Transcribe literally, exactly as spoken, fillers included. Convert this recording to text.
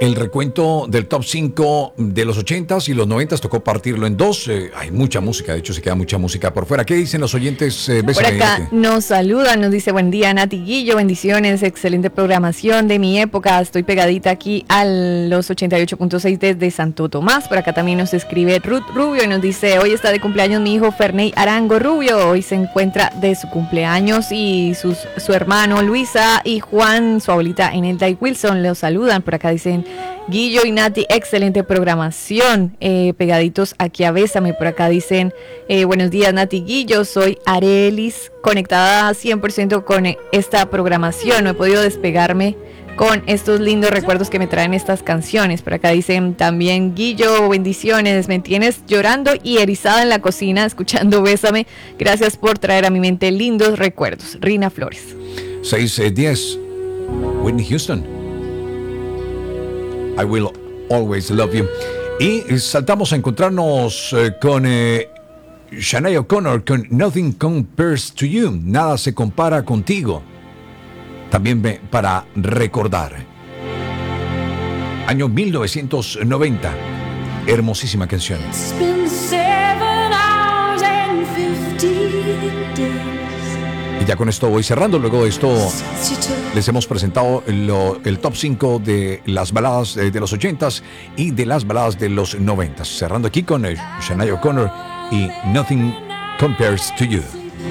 el recuento del top cinco de los ochentas y los noventas. Tocó partirlo en dos. Eh, hay mucha música, de hecho se queda mucha música por fuera. ¿Qué dicen los oyentes? Eh, por acá Nati nos saludan, nos dice buen día Nati Guillo, bendiciones, excelente programación de mi época. Estoy pegadita aquí a los ochenta y ocho punto seis desde Santo Tomás. Por acá también nos escribe Ruth Rubio y nos dice, hoy está de cumpleaños mi hijo Ferney Arango Rubio. Hoy se encuentra de su cumpleaños y sus, su hermano Luisa y Juan, su abuelita Enelda y Wilson, los saludan. Por acá dicen Guillo y Nati, excelente programación, eh, pegaditos aquí a Bésame. Por acá dicen, eh, buenos días Nati Guillo, soy Arelis, conectada cien por ciento con esta programación, no he podido despegarme con estos lindos recuerdos que me traen estas canciones. Por acá dicen también, Guillo, bendiciones, me tienes llorando y erizada en la cocina escuchando Bésame, gracias por traer a mi mente lindos recuerdos. Rina Flores. seis diez, Whitney Houston, I Will Always Love You. Y saltamos a encontrarnos eh, con eh, Shania O'Connor con Nothing Compares to You. Nada se compara contigo. También me, para recordar. Año mil novecientos noventa. Hermosísima canción. It's been seven hours and fifty days. Y ya con esto voy cerrando. Luego de esto les hemos presentado lo, el top cinco de las baladas de, de los ochentas y de las baladas de los noventas. Cerrando aquí con eh, Shania O'Connor y Nothing Compares to You.